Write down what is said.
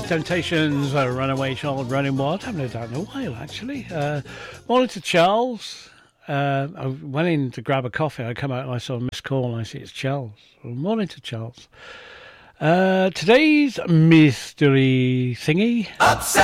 Temptations, Runaway Child, Running Wild. Haven't heard that in a while, actually. Morning to Charles. I went in to grab a coffee. I come out and I saw a missed call and I see it's Charles. Well, morning to Charles. Today's mystery thingy.